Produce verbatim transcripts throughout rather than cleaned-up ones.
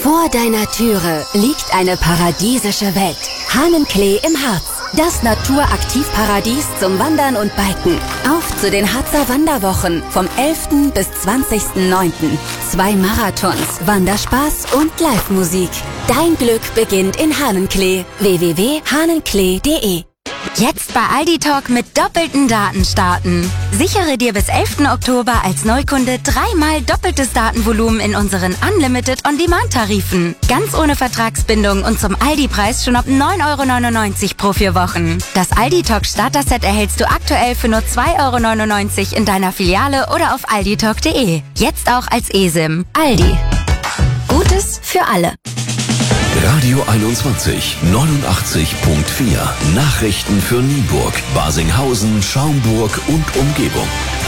Vor deiner Türe liegt eine paradiesische Welt. Hahnenklee im Harz. Das Naturaktivparadies zum Wandern und Biken. Auf zu den Harzer Wanderwochen vom elften bis zwanzigsten neunten Zwei Marathons, Wanderspaß und Live-Musik. Dein Glück beginnt in Hahnenklee. w w w punkt hahnenklee punkt de. Jetzt bei Aldi Talk mit doppelten Daten starten. Sichere dir bis elften Oktober als Neukunde dreimal doppeltes Datenvolumen in unseren Unlimited On-Demand-Tarifen. Ganz ohne Vertragsbindung und zum Aldi-Preis schon ab neun Euro neunundneunzig pro vier Wochen. Das Aldi Talk Starter-Set erhältst du aktuell für nur zwei Euro neunundneunzig in deiner Filiale oder auf alditalk punkt de. Jetzt auch als eSIM. Aldi. Gutes für alle. Radio einundzwanzig, neunundachtzig Komma vier. Nachrichten für Nienburg, Barsinghausen, Schaumburg und Umgebung.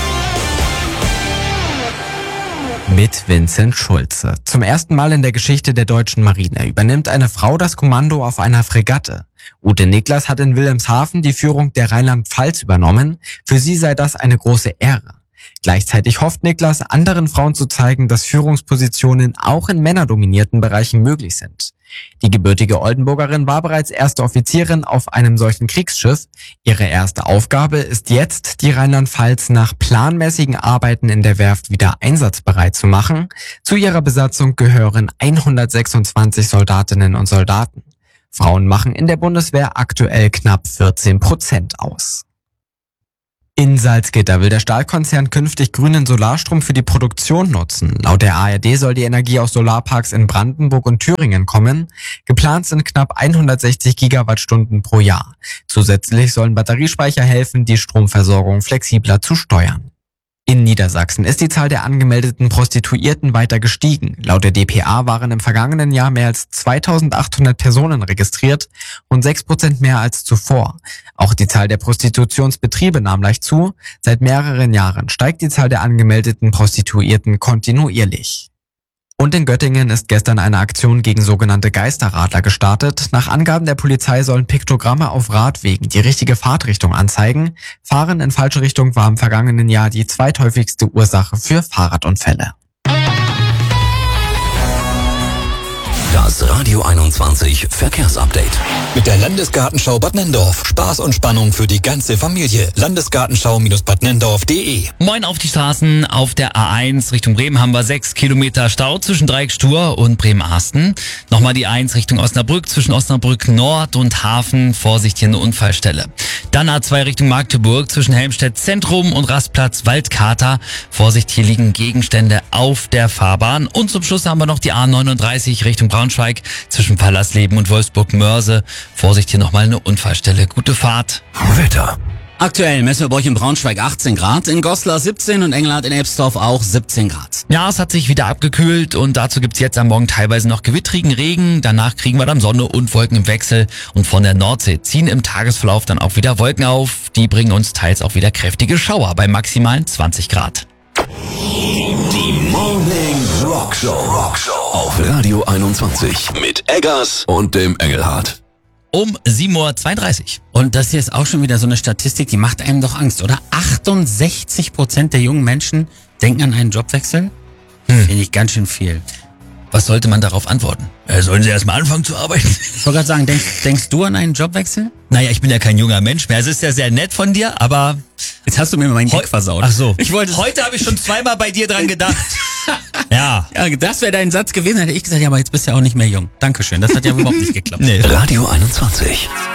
Mit Vincent Schulze. Zum ersten Mal in der Geschichte der deutschen Marine übernimmt eine Frau das Kommando auf einer Fregatte. Ute Niklas hat in Wilhelmshaven die Führung der Rheinland-Pfalz übernommen. Für sie sei das eine große Ehre. Gleichzeitig hofft Niklas, anderen Frauen zu zeigen, dass Führungspositionen auch in männerdominierten Bereichen möglich sind. Die gebürtige Oldenburgerin war bereits erste Offizierin auf einem solchen Kriegsschiff. Ihre erste Aufgabe ist jetzt, die Rheinland-Pfalz nach planmäßigen Arbeiten in der Werft wieder einsatzbereit zu machen. Zu ihrer Besatzung gehören hundertsechsundzwanzig Soldatinnen und Soldaten. Frauen machen in der Bundeswehr aktuell knapp vierzehn Prozent aus. In Salzgitter will der Stahlkonzern künftig grünen Solarstrom für die Produktion nutzen. Laut der A R D soll die Energie aus Solarparks in Brandenburg und Thüringen kommen. Geplant sind knapp hundertsechzig Gigawattstunden pro Jahr. Zusätzlich sollen Batteriespeicher helfen, die Stromversorgung flexibler zu steuern. In Niedersachsen ist die Zahl der angemeldeten Prostituierten weiter gestiegen. Laut der d p a waren im vergangenen Jahr mehr als zweitausendachthundert Personen registriert und sechs Prozent mehr als zuvor. Auch die Zahl der Prostitutionsbetriebe nahm leicht zu. Seit mehreren Jahren steigt die Zahl der angemeldeten Prostituierten kontinuierlich. Und in Göttingen ist gestern eine Aktion gegen sogenannte Geisterradler gestartet. Nach Angaben der Polizei sollen Piktogramme auf Radwegen die richtige Fahrtrichtung anzeigen. Fahren in falsche Richtung war im vergangenen Jahr die zweithäufigste Ursache für Fahrradunfälle. Das Radio einundzwanzig Verkehrsupdate. Mit der Landesgartenschau Bad Nenndorf. Spaß und Spannung für die ganze Familie. Landesgartenschau Bad Nenndorf punkt de. Moin auf die Straßen. Auf der A eins Richtung Bremen haben wir sechs Kilometer Stau zwischen Dreieckstur und Bremen-Asten. Nochmal die eins Richtung Osnabrück zwischen Osnabrück Nord und Hafen. Vorsicht, hier eine Unfallstelle. Dann A zwei Richtung Magdeburg zwischen Helmstedt Zentrum und Rastplatz Waldkater. Vorsicht, hier liegen Gegenstände auf der Fahrbahn. Und zum Schluss haben wir noch die A neununddreißig Richtung Braunschweig zwischen Pallersleben und Wolfsburg-Mörse. Vorsicht, hier nochmal eine Unfallstelle. Gute Fahrt. Wetter. Aktuell messen wir bei euch in Braunschweig achtzehn Grad, in Goslar siebzehn und Engelhardt in Ebsdorf auch siebzehn Grad. Ja, es hat sich wieder abgekühlt und dazu gibt's jetzt am Morgen teilweise noch gewittrigen Regen. Danach kriegen wir dann Sonne und Wolken im Wechsel und von der Nordsee ziehen im Tagesverlauf dann auch wieder Wolken auf. Die bringen uns teils auch wieder kräftige Schauer bei maximalen zwanzig Grad. Die Morning Rock Show. Rock Show auf Radio einundzwanzig mit Eggers und dem Engelhardt. Um sieben Uhr zweiunddreißig. Und das hier ist auch schon wieder so eine Statistik, die macht einem doch Angst, oder? achtundsechzig Prozent der jungen Menschen denken an einen Jobwechsel? Hm. Finde ich ganz schön viel. Was sollte man darauf antworten? Äh, sollen sie erstmal anfangen zu arbeiten? Ich wollte gerade sagen, denkst, denkst du an einen Jobwechsel? Naja, ich bin ja kein junger Mensch mehr. Es ist ja sehr nett von dir, aber... Jetzt hast du mir meinen Gag versaut. Ach so. Ich wollte Heute habe ich schon zweimal bei dir dran gedacht. Ja. Ja, das wäre dein Satz gewesen, hätte ich gesagt, ja, aber jetzt bist du ja auch nicht mehr jung. Dankeschön, das hat ja überhaupt nicht geklappt. Nee. Radio einundzwanzig.